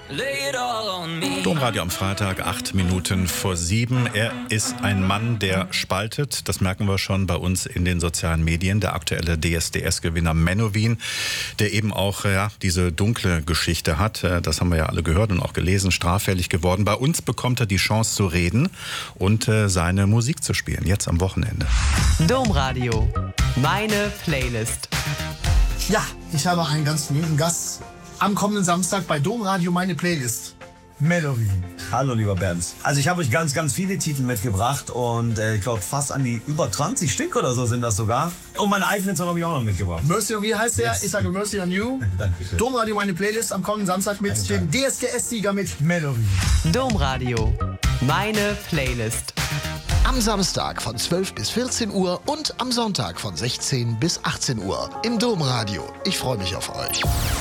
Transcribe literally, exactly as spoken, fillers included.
Domradio am Freitag, acht Minuten vor sieben. Er ist ein Mann, der spaltet. Das merken wir schon bei uns in den sozialen Medien. Der aktuelle D S D S-Gewinner Menowin, der eben auch ja, diese dunkle Geschichte hat. Das haben wir ja alle gehört und auch gelesen. Straffällig geworden. Bei uns bekommt er die Chance zu reden und äh, seine Musik zu spielen. Jetzt am Wochenende. Domradio, meine Playlist. Ja, ich habe einen ganz lieben Gast am kommenden Samstag bei Domradio, meine Playlist. Menowin. Hallo lieber Bernd. Also ich habe euch ganz, ganz viele Titel mitgebracht und äh, ich glaube fast an die über zwanzig Stück oder so sind das sogar. Und meine eigenen Song habe ich auch noch mitgebracht. Mercy on, wie heißt der? Yes. Ich sage Mercy on You. Dankeschön. Domradio, meine Playlist am kommenden Samstag mit Danke. dem D S G S-Sieger mit Menowin. Domradio, meine Playlist. Am Samstag von zwölf bis vierzehn Uhr und am Sonntag von sechzehn bis achtzehn Uhr im Domradio. Ich freue mich auf euch.